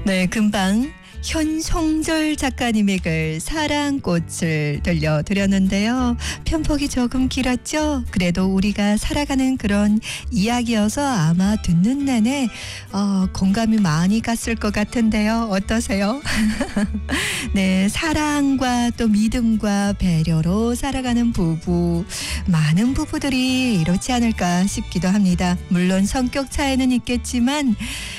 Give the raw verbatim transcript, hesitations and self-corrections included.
네, 금방 현송절 작가님의 글 사랑꽃을 들려드렸는데요. 편폭이 조금 길었죠? 그래도 우리가 살아가는 그런 이야기여서 아마 듣는 내내 어, 공감이 많이 갔을 것 같은데요. 어떠세요? 네, 사랑과 또 믿음과 배려로 살아가는 부부, 많은 부부들이 이렇지 않을까 싶기도 합니다. 물론 성격 차이는 있겠지만